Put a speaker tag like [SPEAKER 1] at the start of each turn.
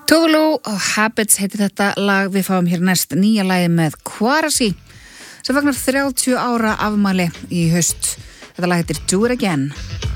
[SPEAKER 1] Tolu og Habits heitir þetta lag. Við fáum hér næst nýja lagi með Kvarasi sem fagnar 30 ára afmæli í haust. Þetta lag heitir Do It Again.